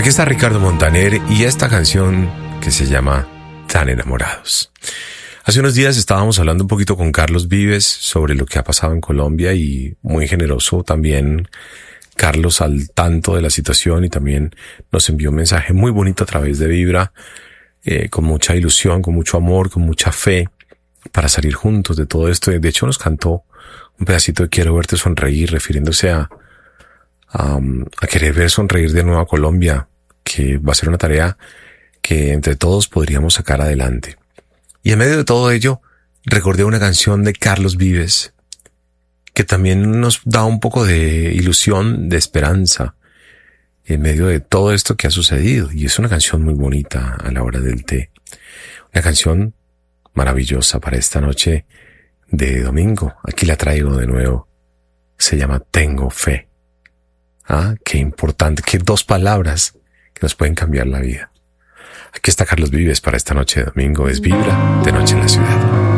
Aquí está Ricardo Montaner y esta canción que se llama Tan Enamorados. Hace unos días estábamos hablando un poquito con Carlos Vives sobre lo que ha pasado en Colombia y muy generoso también Carlos al tanto de la situación y también nos envió un mensaje muy bonito a través de Vibra, con mucha ilusión, con mucho amor, con mucha fe para salir juntos de todo esto. De hecho nos cantó un pedacito de Quiero verte sonreír, refiriéndose a querer ver sonreír de nuevo a Colombia, que va a ser una tarea que entre todos podríamos sacar adelante. Y en medio de todo ello, recordé una canción de Carlos Vives que también nos da un poco de ilusión, de esperanza, en medio de todo esto que ha sucedido. Y es una canción muy bonita a la hora del té. Una canción maravillosa para esta noche de domingo. Aquí la traigo de nuevo. Se llama Tengo Fe. Ah, qué importante, qué dos palabras que nos pueden cambiar la vida. Aquí está Carlos Vives para esta noche de domingo. Es Vibra de Noche en la Ciudad.